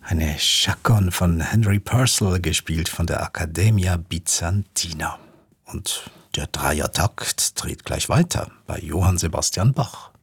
Eine Chaconne von Henry Purcell, gespielt von der Accademia Bizantina. Und der Dreiertakt dreht gleich weiter bei Johann Sebastian Bach.